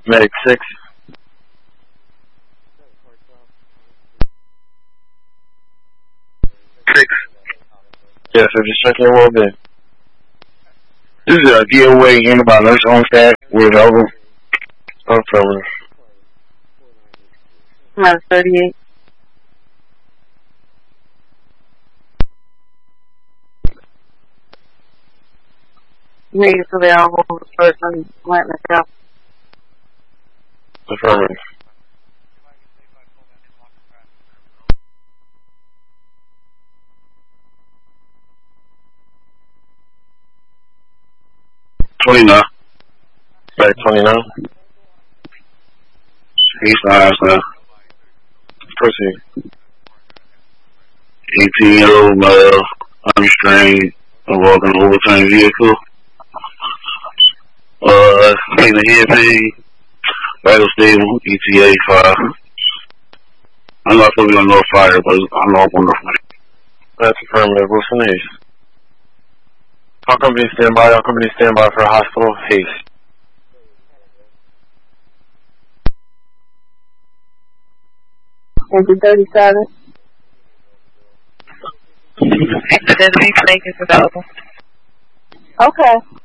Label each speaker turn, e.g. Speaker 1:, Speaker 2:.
Speaker 1: Medic 6. Yes, sir, just checking your well-being.
Speaker 2: This is a giveaway in about nurse on staff with over.
Speaker 1: Affirmative.
Speaker 3: 38. Needs available person, let me go.
Speaker 1: Affirmative.
Speaker 2: $29.
Speaker 1: Medic 29.
Speaker 2: He's fine, sir.
Speaker 1: Proceed.
Speaker 2: 18-year-old male, unrestrained, walking an overturned vehicle. Taking a head pain, vital stable, ETA 5. I'm not supposed to be on North Fire, but I'm off on North Fire.
Speaker 1: That's affirmative. What's the news? All companies stand by. All companies stand by for a hospital. Haste.
Speaker 3: Into 37.
Speaker 4: Accident is available.
Speaker 3: Okay.